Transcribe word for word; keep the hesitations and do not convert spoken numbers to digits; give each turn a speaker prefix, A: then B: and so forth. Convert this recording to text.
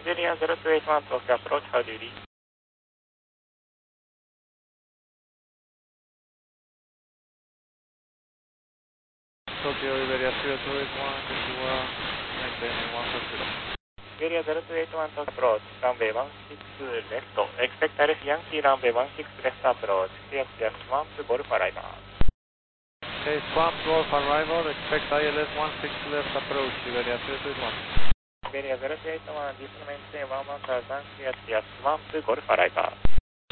A: Area zero two eight one Tokyo approach, how do you read?
B: Tokyo Iberia zero two eight one, Kikuwa, maintain one zero.
A: Area zero two eight one Tokyo approach, runway one six left, expect Alice Yankee runway one six left approach, clear clear Swamp Golf arrival.
B: Okay, Swamp Golf arrival, expect I L S one six left approach, Iberia zero two eight one.
A: Iberia zero two eight one, this maintain one one thousand, clear clear Swamp Golf arrival.